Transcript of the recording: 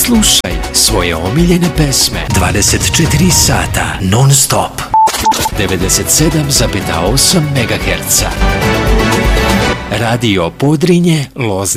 Slušaj svoje omiljene pesme 24 sata non stop. 97,8 MHz. Radio Podrinje, Loznica.